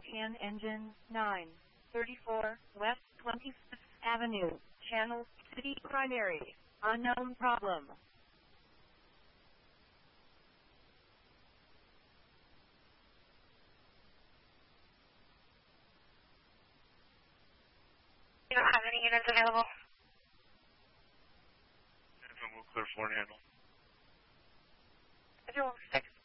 CAN engine 934 West 25th Avenue, Channel City Primary, unknown problem. You don't have any units available? We'll clear floor and handle. Schedule 6.